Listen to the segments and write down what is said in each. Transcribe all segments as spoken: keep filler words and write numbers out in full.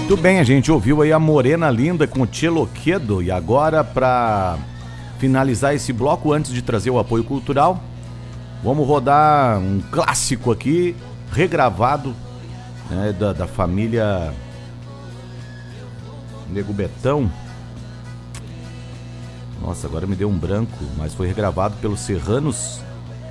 Muito bem, a gente ouviu aí a Morena Linda com o Cheloquedo. E agora, para finalizar esse bloco, antes de trazer o apoio cultural, vamos rodar um clássico aqui, regravado, né, da, da família Nego Betão. Nossa, agora me deu um branco, mas foi regravado pelos Serranos,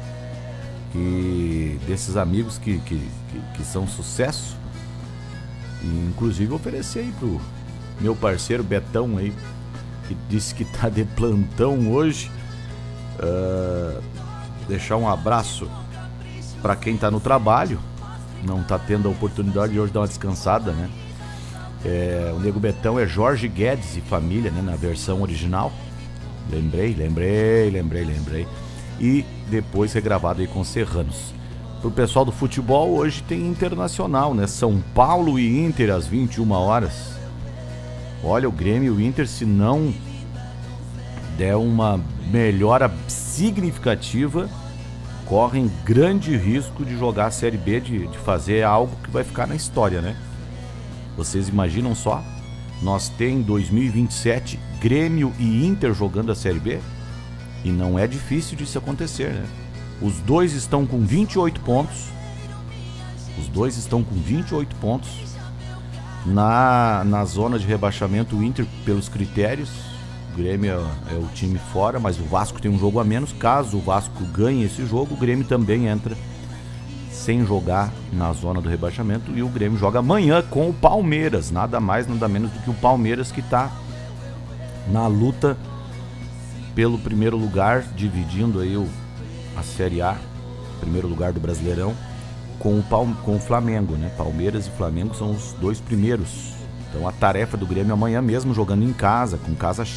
e desses amigos que, que, que, que são sucesso. E, inclusive, ofereci aí pro meu parceiro Betão aí, que disse que tá de plantão hoje. Uh, deixar um abraço para quem tá no trabalho, não tá tendo a oportunidade de hoje dar uma descansada, né? É, o Nego Betão é Jorge Guedes e família, né? Na versão original. Lembrei, lembrei, lembrei, lembrei. E depois regravado aí com Serranos. Pro pessoal do futebol, hoje tem Internacional, né? São Paulo e Inter às vinte e uma horas. Olha, o Grêmio e o Inter, se não der uma melhora significativa, correm grande risco de jogar a Série B, de, de fazer algo que vai ficar na história, né? Vocês imaginam só? Nós tem dois mil e vinte e sete Grêmio e Inter jogando a Série B? E não é difícil disso acontecer, né? Os dois estão com vinte e oito pontos. Os dois estão com vinte e oito pontos. Na, na zona de rebaixamento, o Inter, pelos critérios, o Grêmio é, é o time fora, mas o Vasco tem um jogo a menos. Caso o Vasco ganhe esse jogo, o Grêmio também entra sem jogar na zona do rebaixamento. E o Grêmio joga amanhã com o Palmeiras. Nada mais, nada menos do que o Palmeiras, que está na luta pelo primeiro lugar, dividindo aí o a Série A, primeiro lugar do Brasileirão, com o, Palme- com o Flamengo, né? Palmeiras e Flamengo são os dois primeiros. Então a tarefa do Grêmio amanhã mesmo, jogando em casa, com casa